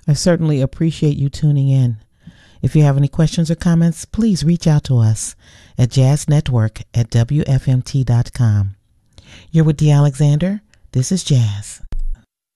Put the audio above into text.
I certainly appreciate you tuning in. If you have any questions or comments, please reach out to us at jazznetwork@wfmt.com. You're with D. Alexander. This is Jazz.